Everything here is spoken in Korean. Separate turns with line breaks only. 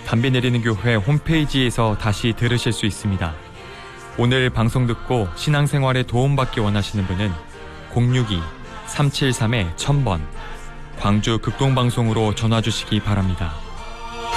담비 내리는 교회 홈페이지에서 다시 들으실 수 있습니다. 오늘 방송 듣고 신앙생활에 도움받기 원하시는 분은 062-373-1000번 광주 극동방송으로 전화 주시기 바랍니다.